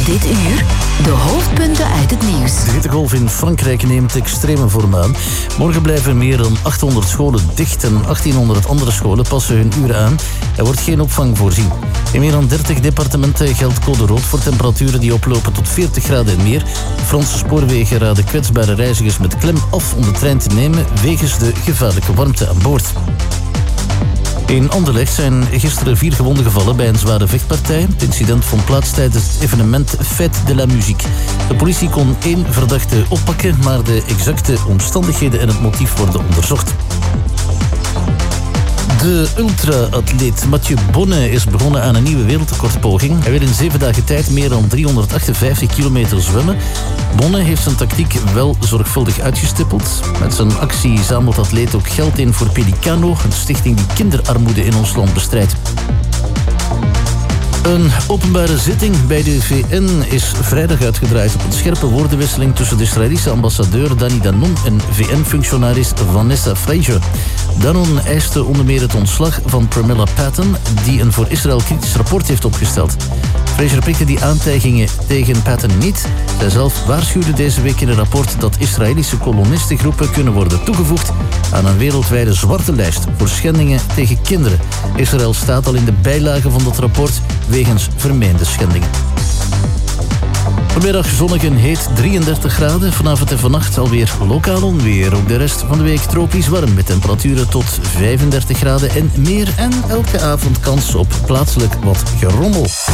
Dit uur de hoofdpunten uit het nieuws. De hittegolf in Frankrijk neemt extreme vorm aan. Morgen blijven meer dan 800 scholen dicht en 1800 andere scholen passen hun uren aan. Er wordt geen opvang voorzien. In meer dan 30 departementen geldt code rood voor temperaturen die oplopen tot 40 graden en meer. Franse spoorwegen raden kwetsbare reizigers met klem af om de trein te nemen wegens de gevaarlijke warmte aan boord. In Anderlecht zijn gisteren 4 gewonden gevallen bij een zware vechtpartij. Het incident vond plaats tijdens het evenement Fête de la Musique. De politie kon 1 verdachte oppakken, maar de exacte omstandigheden en het motief worden onderzocht. De ultra-atleet Mathieu Bonnet is begonnen aan een nieuwe wereldrecordpoging. Hij wil in 7 dagen tijd meer dan 358 kilometer zwemmen. Bonnet heeft zijn tactiek wel zorgvuldig uitgestippeld. Met zijn actie zamelt de atleet ook geld in voor Pelicano, een stichting die kinderarmoede in ons land bestrijdt. Een openbare zitting bij de VN is vrijdag uitgedraaid op een scherpe woordenwisseling tussen de Israëlische ambassadeur Dani Danon en VN-functionaris Vanessa Fraser. Danon eiste onder meer het ontslag van Pramila Patten, die een voor Israël kritisch rapport heeft opgesteld. Fraser pikte die aantijgingen tegen Patten niet. Zijzelf waarschuwde deze week in een rapport dat Israëlische kolonistengroepen kunnen worden toegevoegd aan een wereldwijde zwarte lijst voor schendingen tegen kinderen. Israël staat al in de bijlage van dat rapport wegens vermeende schendingen. Vanmiddag zonnig en heet 33 graden. Vanavond en vannacht alweer lokaal onweer. Ook de rest van de week tropisch warm met temperaturen tot 35 graden en meer. En elke avond kans op plaatselijk wat gerommel.